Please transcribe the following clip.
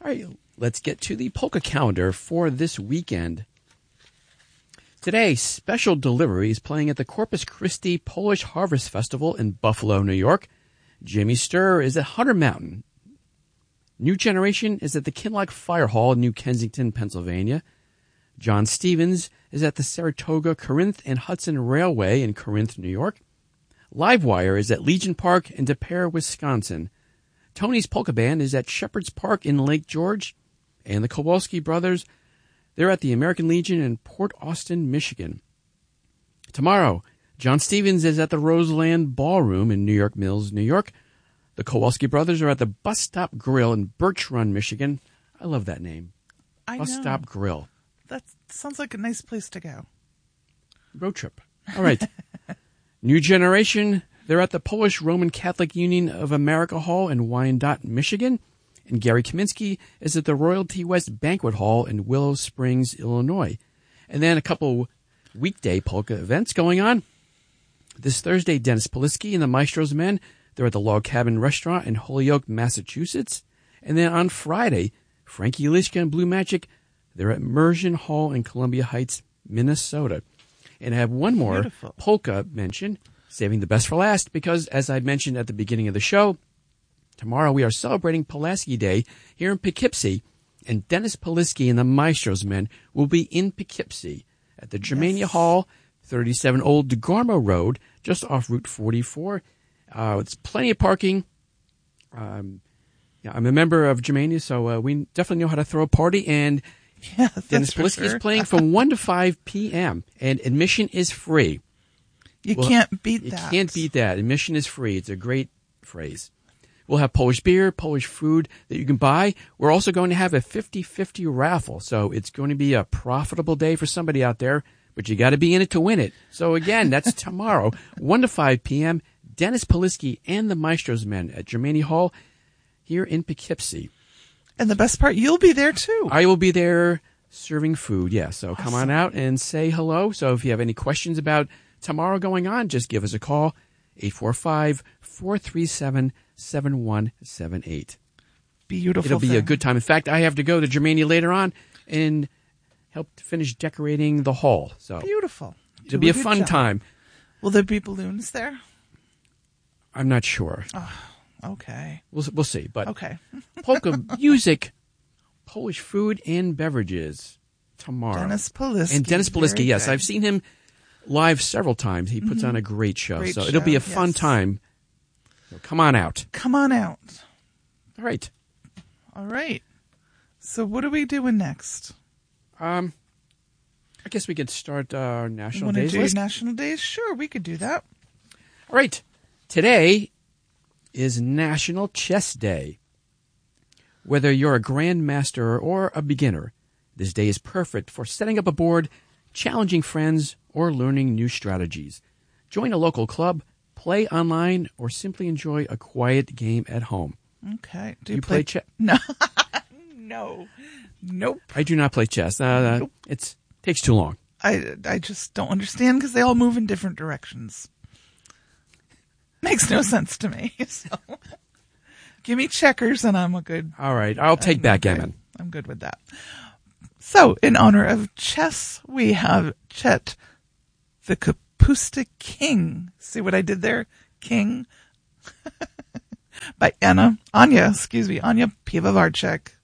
All right, let's get to the polka calendar for this weekend. Today, Special Delivery is playing at the Corpus Christi Polish Harvest Festival in Buffalo, New York. Jimmy Sturr is at Hunter Mountain. New Generation is at the Kinloch Fire Hall in New Kensington, Pennsylvania. John Stevens is at the Saratoga, Corinth, and Hudson Railway in Corinth, New York. Livewire is at Legion Park in De Pere, Wisconsin. Tony's Polka Band is at Shepherd's Park in Lake George. And the Kowalski Brothers, they're at the American Legion in Port Austin, Michigan. Tomorrow, John Stevens is at the Roseland Ballroom in New York Mills, New York. The Kowalski Brothers are at the Bus Stop Grill in Birch Run, Michigan. I love that name. Bus Stop Grill. That sounds like a nice place to go. Road trip. All right. New Generation, they're at the Polish Roman Catholic Union of America Hall in Wyandotte, Michigan. And Gary Kaminsky is at the Royalty West Banquet Hall in Willow Springs, Illinois. And then a couple weekday polka events going on. This Thursday, Dennis Polisky and the Maestro's Men, they're at the Log Cabin Restaurant in Holyoke, Massachusetts. And then on Friday, Frankie Lishka and Blue Magic, they're at Mersion Hall in Columbia Heights, Minnesota. And I have one more polka mention, saving the best for last, because as I mentioned at the beginning of the show, tomorrow we are celebrating Pulaski Day here in Poughkeepsie, and Dennis Polisky and the Maestro's Men will be in Poughkeepsie at the Germania Hall, 37 Old DeGarmo Road, just off Route 44. It's plenty of parking. I'm a member of Germania, so we definitely know how to throw a party, and Dennis Polisky is playing from 1 to 5 p.m., and admission is free. You can't beat that. You can't beat that. Admission is free. It's a great phrase. We'll have Polish beer, Polish food that you can buy. We're also going to have a 50-50 raffle, so it's going to be a profitable day for somebody out there, but you got to be in it to win it. So again, that's tomorrow, 1 to 5 p.m., Dennis Polisky and the Maestro's Men at Germania Hall here in Poughkeepsie. And the best part, you'll be there too. I will be there serving food, yeah. So Come on out and say hello. So if you have any questions about tomorrow going on, just give us a call, 845-437-7178. Beautiful. It'll be a good time. In fact, I have to go to Germania later on and help to finish decorating the hall. So beautiful. It'll be a fun time. Will there be balloons there? I'm not sure. Oh, okay. We'll see. But okay. polka music, Polish food and beverages tomorrow. Dennis Polisky. And Dennis Polisky, yes. I've seen him live several times. He puts on a great show. It'll be a fun time. So come on out. Come on out. All right. All right. So what are we doing next? I guess we could start our national days list. National days? Sure, we could do that. All right. Today is National Chess Day. Whether you're a grandmaster or a beginner, this day is perfect for setting up a board, challenging friends, or learning new strategies. Join a local club, play online, or simply enjoy a quiet game at home. Okay. Do you play chess? No. No. Nope. I do not play chess. Nope. It takes too long. I just don't understand because they all move in different directions. Makes no sense to me. So. Give me checkers and I'm a good... All right. I'll take backgammon. I'm good with that. So, in honor of chess, we have Chet the Kapusta King. See what I did there? King. By Anya Pivovarczyk.